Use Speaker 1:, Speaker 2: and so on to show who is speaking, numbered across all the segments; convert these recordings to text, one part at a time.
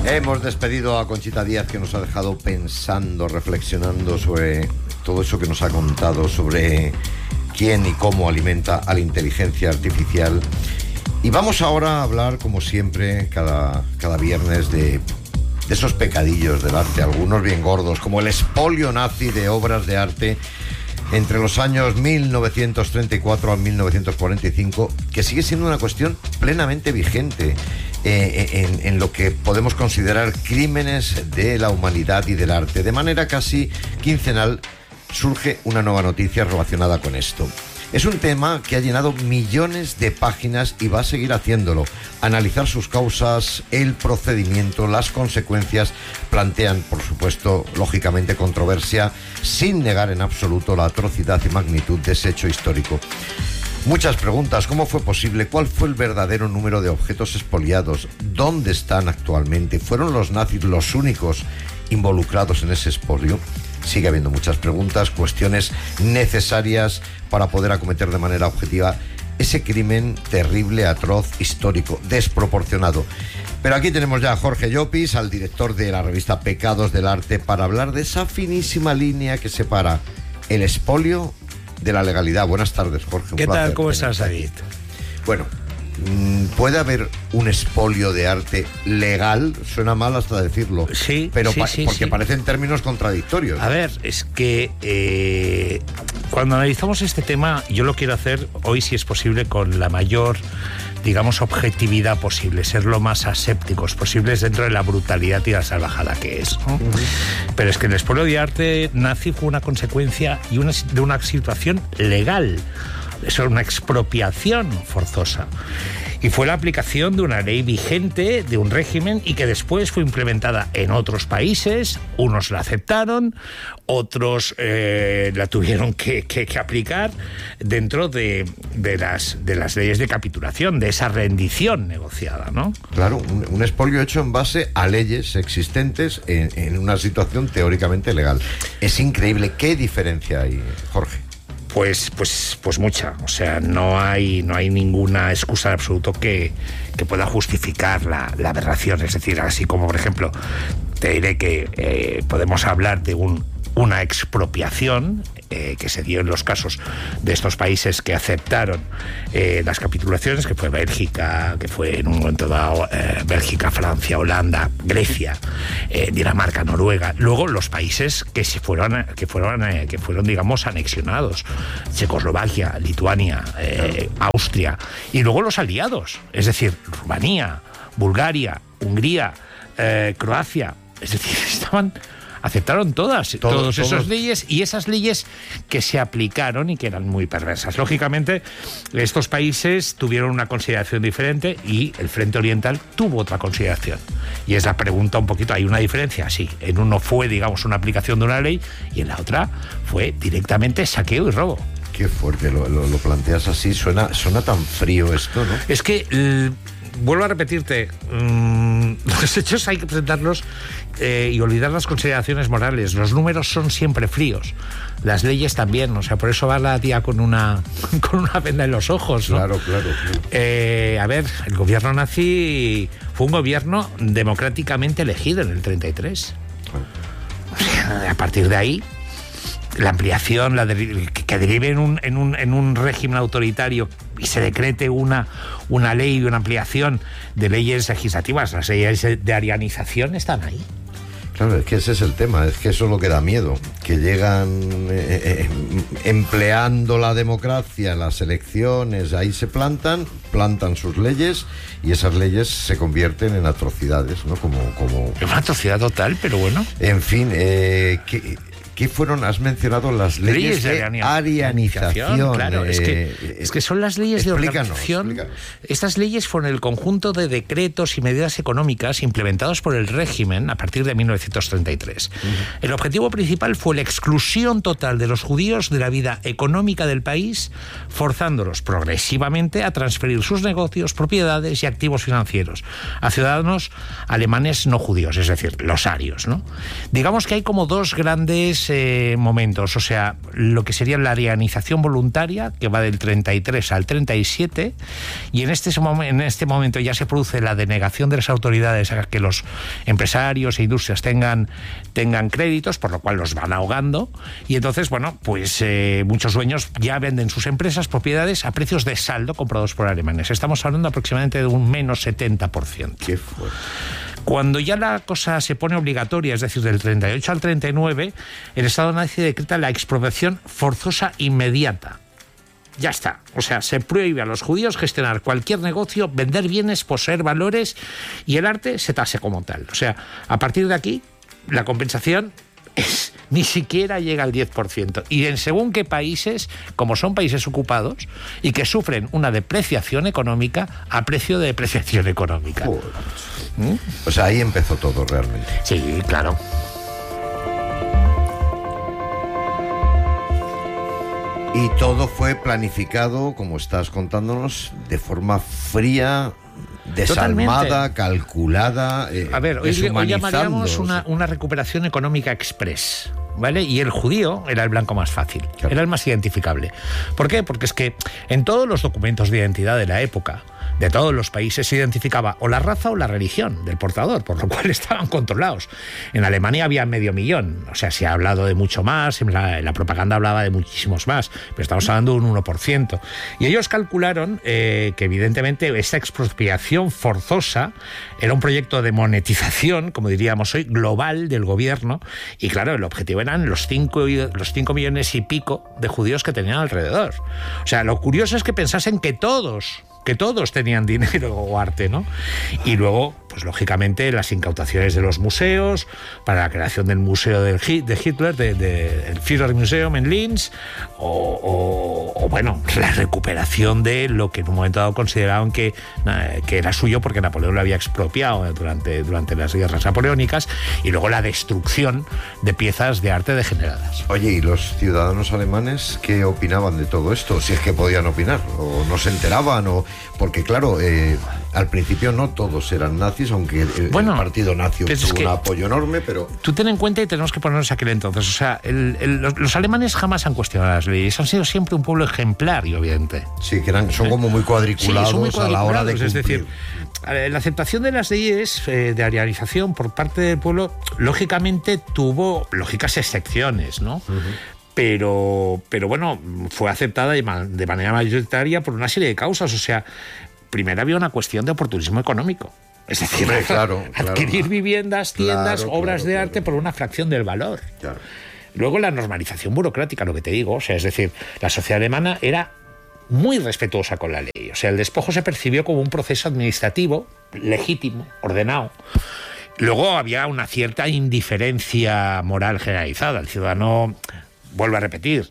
Speaker 1: Hemos despedido a Conchita Díaz, que nos ha dejado pensando, reflexionando sobre todo eso que nos ha contado sobre quién y cómo alimenta a la inteligencia artificial. Y vamos ahora a hablar, como siempre, cada viernes de esos pecadillos del arte, algunos bien gordos, como el expolio nazi de obras de arte entre los años 1934 a 1945, que sigue siendo una cuestión plenamente vigente en lo que podemos considerar crímenes de la humanidad y del arte. De manera casi quincenal surge una nueva noticia relacionada con esto. Es un tema que ha llenado millones de páginas y va a seguir haciéndolo. Analizar sus causas, el procedimiento, las consecuencias, plantean, por supuesto, lógicamente, controversia, sin negar en absoluto la atrocidad y magnitud de ese hecho histórico. Muchas preguntas: ¿cómo fue posible? ¿Cuál fue el verdadero número de objetos expoliados? ¿Dónde están actualmente? ¿Fueron los nazis los únicos involucrados en ese expolio? Sigue habiendo muchas preguntas, cuestiones necesarias para poder acometer de manera objetiva ese crimen terrible, atroz, histórico, desproporcionado. Pero aquí tenemos ya a Jorge Llopis, al director de la revista Pecados del Arte, para hablar de esa finísima línea que separa el expolio de la legalidad. Buenas tardes, Jorge.
Speaker 2: ¿Qué tal? ¿Cómo estás, David?
Speaker 1: Bueno, ¿puede haber un expolio de arte legal? Suena mal hasta decirlo.
Speaker 2: Sí,
Speaker 1: pero
Speaker 2: sí,
Speaker 1: porque
Speaker 2: sí.
Speaker 1: parecen términos contradictorios.
Speaker 2: A ver, es que cuando analizamos este tema, yo lo quiero hacer hoy, si es posible, con la mayor, digamos, objetividad posible, ser lo más asépticos posibles dentro de la brutalidad y la salvajada que es, ¿no? Pero es que el expolio de arte nazi fue una consecuencia de una situación legal. Eso era una expropiación forzosa. Y fue la aplicación de una ley vigente, de un régimen, y que después fue implementada en otros países. Unos la aceptaron, otros la tuvieron que aplicar dentro de las leyes de capitulación, de esa rendición negociada, ¿no?
Speaker 1: Claro, un expolio hecho en base a leyes existentes en una situación teóricamente legal. Es increíble. ¿Qué diferencia hay, Jorge?
Speaker 2: Pues mucha. O sea, no hay ninguna excusa en absoluto que pueda justificar la aberración. Es decir, así como, por ejemplo, te diré que podemos hablar de una expropiación que se dio en los casos de estos países que aceptaron las capitulaciones, que fue Bélgica, que fue en un momento dado Bélgica, Francia, Holanda, Grecia, Dinamarca, Noruega. Luego los países que fueron, digamos, anexionados: Checoslovaquia, Lituania, Austria, y luego los aliados, es decir, Rumanía, Bulgaria, Hungría, Croacia. Es decir, aceptaron todas esas leyes, y esas leyes que se aplicaron y que eran muy perversas. Lógicamente, estos países tuvieron una consideración diferente y el Frente Oriental tuvo otra consideración. Y es la pregunta un poquito, ¿hay una diferencia? Sí. En uno fue, digamos, una aplicación de una ley, y en la otra fue directamente saqueo y robo.
Speaker 1: Qué fuerte, lo planteas así, suena tan frío esto, ¿no?
Speaker 2: Es que, vuelvo a repetirte, los hechos hay que presentarlos y olvidar las consideraciones morales. Los números son siempre fríos, las leyes también. O sea, por eso va la tía con una venda en los ojos, ¿no?
Speaker 1: Claro.
Speaker 2: A ver, el gobierno nazi fue un gobierno democráticamente elegido en el 33. O sea, a partir de ahí, la ampliación, que derive en un régimen autoritario y se decrete una ley y una ampliación de leyes legislativas, las leyes de arianización están ahí.
Speaker 1: Claro, es que ese es el tema, es que eso es lo que da miedo, que llegan empleando la democracia, las elecciones, ahí se plantan sus leyes, y esas leyes se convierten en atrocidades, ¿no? Como
Speaker 2: Es una atrocidad total, pero bueno.
Speaker 1: En fin, ¿qué fueron? Has mencionado las leyes de arianización.
Speaker 2: Claro, es que son las leyes de organización. Explícanos. Estas leyes fueron el conjunto de decretos y medidas económicas implementados por el régimen a partir de 1933. El objetivo principal fue la exclusión total de los judíos de la vida económica del país, forzándolos progresivamente a transferir sus negocios, propiedades y activos financieros a ciudadanos alemanes no judíos, es decir, los arios, ¿no? Digamos que hay como dos grandes tres momentos, o sea, lo que sería la arianización voluntaria, que va del 33 al 37, y en este momento ya se produce la denegación de las autoridades a que los empresarios e industrias tengan créditos, por lo cual los van ahogando, y entonces, bueno, pues muchos dueños ya venden sus empresas, propiedades, a precios de saldo comprados por alemanes. Estamos hablando aproximadamente de un menos 70%.
Speaker 1: Qué fuerte.
Speaker 2: Cuando ya la cosa se pone obligatoria, es decir, del 38 al 39, el Estado nazi decreta la expropiación forzosa inmediata. Ya está. O sea, se prohíbe a los judíos gestionar cualquier negocio, vender bienes, poseer valores, y el arte se tase como tal. O sea, a partir de aquí, la compensación ni siquiera llega al 10%. Y en según qué países, como son países ocupados y que sufren una depreciación económica a precio de depreciación económica.
Speaker 1: O sea, ahí empezó todo realmente.
Speaker 2: Sí, claro.
Speaker 1: Y todo fue planificado, como estás contándonos, de forma fría, desalmada, calculada.
Speaker 2: A ver, hoy llamaríamos una recuperación económica express, ¿vale? Y el judío era el blanco más fácil, claro. Era el más identificable. ¿Por qué? Porque es que en todos los documentos de identidad de la época, de todos los países, se identificaba o la raza o la religión del portador, por lo cual estaban controlados. En Alemania había 500.000, o sea, se ha hablado de mucho más, en la propaganda hablaba de muchísimos más, pero estamos hablando de un 1%. Y ellos calcularon que evidentemente esta expropiación forzosa era un proyecto de monetización, como diríamos hoy, global del gobierno, y claro, el objetivo eran los 5 millones y pico de judíos que tenían alrededor. O sea, lo curioso es que pensasen que todos tenían dinero o arte, ¿no? Y luego, pues lógicamente, las incautaciones de los museos para la creación del museo de Hitler, el Führermuseum en Linz, o bueno, la recuperación de lo que en un momento dado consideraban que era suyo porque Napoleón lo había expropiado durante las guerras napoleónicas, y luego la destrucción de piezas de arte degeneradas.
Speaker 1: Oye, ¿y los ciudadanos alemanes qué opinaban de todo esto? Si es que podían opinar, o no se enteraban, porque claro, al principio no todos eran nazis, aunque el partido nazi tuvo un apoyo enorme, pero... Tú
Speaker 2: ten en cuenta, y tenemos que ponernos aquel entonces, o sea, los alemanes jamás han cuestionado las leyes, han sido siempre un pueblo ejemplar y obediente.
Speaker 1: Sí, que son como muy cuadriculados, a la hora de cumplir.
Speaker 2: Es decir, la aceptación de las leyes de arianización por parte del pueblo, lógicamente tuvo lógicas excepciones, ¿no? Uh-huh. Pero bueno, fue aceptada de manera mayoritaria por una serie de causas. O sea, primero había una cuestión de oportunismo económico. Es decir, adquirir viviendas, tiendas, obras de arte por una fracción del valor. Claro. Luego la normalización burocrática, lo que te digo. O sea, es decir, la sociedad alemana era muy respetuosa con la ley. O sea, el despojo se percibió como un proceso administrativo legítimo, ordenado. Luego había una cierta indiferencia moral generalizada. El ciudadano... Vuelvo a repetir,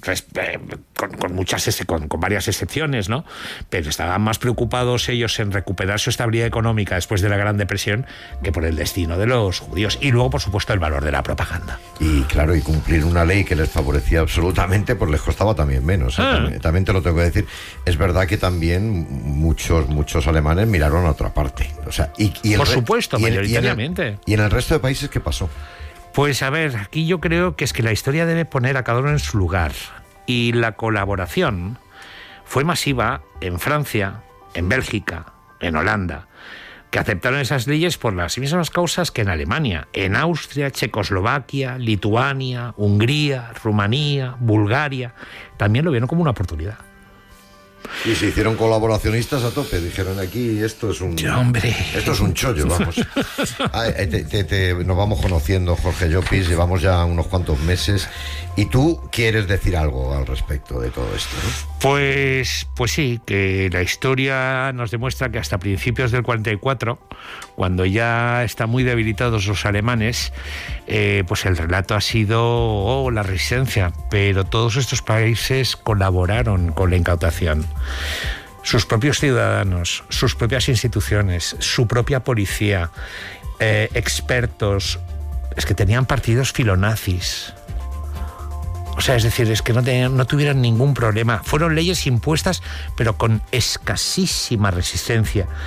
Speaker 2: con varias excepciones, ¿no? Pero estaban más preocupados ellos en recuperar su estabilidad económica después de la Gran Depresión que por el destino de los judíos. Y luego, por supuesto, el valor de la propaganda.
Speaker 1: Y claro, y cumplir una ley que les favorecía absolutamente, pues les costaba también menos. También te lo tengo que decir. Es verdad que también muchos alemanes miraron a otra parte. O sea,
Speaker 2: por supuesto, mayoritariamente.
Speaker 1: ¿Y en el resto de países qué pasó?
Speaker 2: Pues a ver, aquí yo creo que es que la historia debe poner a cada uno en su lugar. Y la colaboración fue masiva en Francia, en Bélgica, en Holanda, que aceptaron esas leyes por las mismas causas que en Alemania, en Austria, Checoslovaquia, Lituania, Hungría, Rumanía, Bulgaria. También lo vieron como una oportunidad.
Speaker 1: Y se hicieron colaboracionistas a tope. Dijeron, aquí esto es un chollo, vamos. Nos vamos conociendo, Jorge Llopis, llevamos ya unos cuantos meses. Y tú quieres decir algo al respecto de todo esto, ¿no?
Speaker 2: Pues sí, que la historia nos demuestra que hasta principios del 44, cuando ya están muy debilitados los alemanes, pues el relato ha sido la resistencia, pero todos estos países colaboraron con la incautación. Sus propios ciudadanos, sus propias instituciones, su propia policía, expertos, es que tenían partidos filonazis. O sea, es decir, es que no tuvieron ningún problema. Fueron leyes impuestas, pero con escasísima resistencia.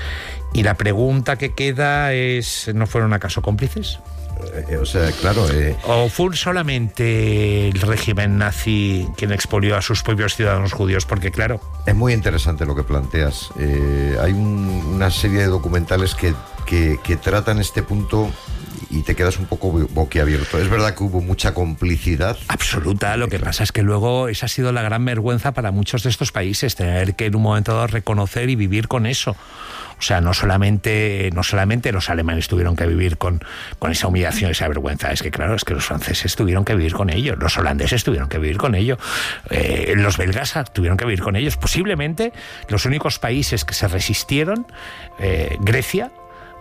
Speaker 2: Y la pregunta que queda es, ¿no fueron acaso cómplices?
Speaker 1: O sea, claro...
Speaker 2: ¿O fue solamente el régimen nazi quien expolió a sus propios ciudadanos judíos? Porque, claro...
Speaker 1: Es muy interesante lo que planteas. Hay una serie de documentales que tratan este punto y te quedas un poco boquiabierto. Es verdad que hubo mucha complicidad.
Speaker 2: Absoluta. Lo que pasa es que luego esa ha sido la gran vergüenza para muchos de estos países, tener que en un momento dado reconocer y vivir con eso. O sea, no solamente los alemanes tuvieron que vivir con esa humillación, esa vergüenza. Es que, claro, es que los franceses tuvieron que vivir con ello, los holandeses tuvieron que vivir con ello, los belgas tuvieron que vivir con ellos. Posiblemente los únicos países que se resistieron, Grecia,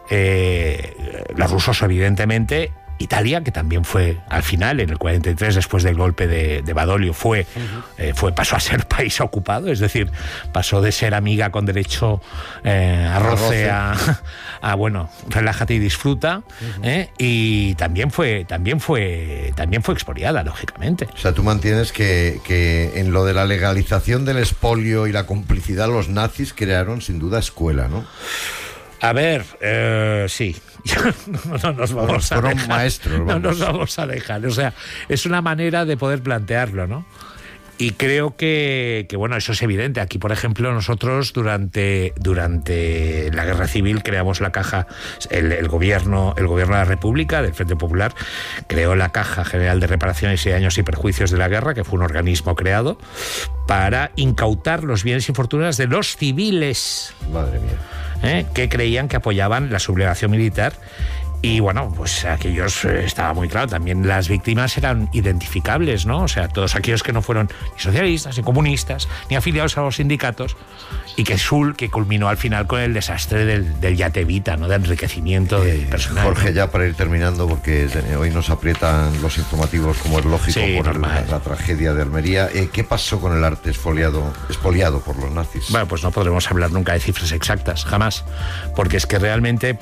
Speaker 2: los rusos, evidentemente, Italia, que también fue al final, en el 43, después del golpe de Badoglio, pasó a ser país ocupado, es decir, pasó de ser amiga con derecho a roce a bueno, relájate y disfruta, y también fue expoliada, lógicamente.
Speaker 1: O sea, tú mantienes que en lo de la legalización del expolio y la complicidad, los nazis crearon sin duda escuela, ¿no?
Speaker 2: A ver, sí. No nos vamos a dejar.
Speaker 1: Maestros,
Speaker 2: no nos vamos a dejar. O sea, es una manera de poder plantearlo, ¿no? Y creo que bueno, eso es evidente. Aquí, por ejemplo, nosotros durante la Guerra Civil creamos la caja, el gobierno de la República, del Frente Popular, creó la Caja General de Reparaciones y Daños y Perjuicios de la Guerra, que fue un organismo creado para incautar los bienes y fortunas de los civiles.
Speaker 1: Madre mía.
Speaker 2: Que creían que apoyaban la sublevación militar. Y bueno, pues aquellos estaba muy claro, también las víctimas eran identificables, ¿no? O sea, todos aquellos que no fueron ni socialistas, ni comunistas, ni afiliados a los sindicatos, y que culminó al final con el desastre del Yatevita, ¿no? De enriquecimiento del personal.
Speaker 1: Jorge,
Speaker 2: ¿no?
Speaker 1: ya para ir terminando, porque hoy nos aprietan los informativos, como es lógico,
Speaker 2: sí,
Speaker 1: por la tragedia de Almería. ¿Qué pasó con el arte expoliado por los nazis?
Speaker 2: Bueno, pues no podremos hablar nunca de cifras exactas, jamás, porque es que realmente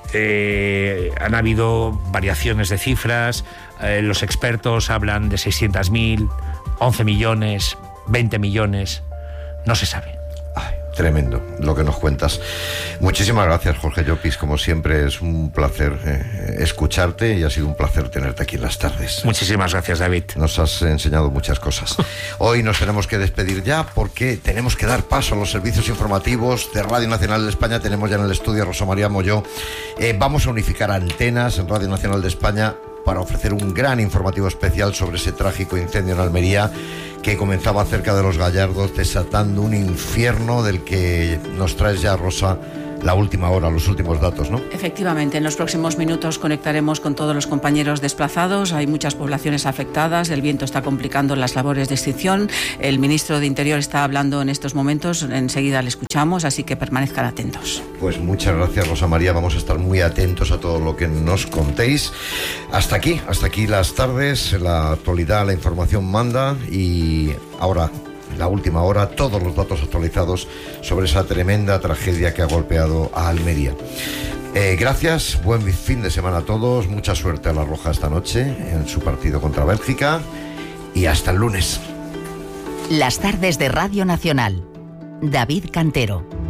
Speaker 2: han habido variaciones de cifras, los expertos hablan de 600.000, 11 millones, 20 millones, no se sabe.
Speaker 1: Ay, tremendo lo que nos cuentas. Muchísimas gracias, Jorge Llopis, como siempre es un placer escucharte y ha sido un placer tenerte aquí en las tardes.
Speaker 2: Muchísimas gracias, David.
Speaker 1: Nos has enseñado muchas cosas. Hoy nos tenemos que despedir ya porque tenemos que dar paso a los servicios informativos de Radio Nacional de España. Tenemos ya en el estudio a Rosa María Molló. Vamos a unificar antenas en Radio Nacional de España para ofrecer un gran informativo especial sobre ese trágico incendio en Almería que comenzaba cerca de Los Gallardos, desatando un infierno del que nos traes ya, Rosa, la última hora, los últimos datos, ¿no?
Speaker 3: Efectivamente, en los próximos minutos conectaremos con todos los compañeros desplazados. Hay muchas poblaciones afectadas, el viento está complicando las labores de extinción. El ministro de Interior está hablando en estos momentos, enseguida le escuchamos, así que permanezcan atentos.
Speaker 1: Pues muchas gracias, Rosa María, vamos a estar muy atentos a todo lo que nos contéis. Hasta aquí las tardes, la actualidad, la información manda y ahora... la última hora, todos los datos actualizados sobre esa tremenda tragedia que ha golpeado a Almería. Gracias, buen fin de semana a todos, mucha suerte a la Roja esta noche en su partido contra Bélgica y hasta el lunes.
Speaker 4: Las tardes de Radio Nacional. David Cantero.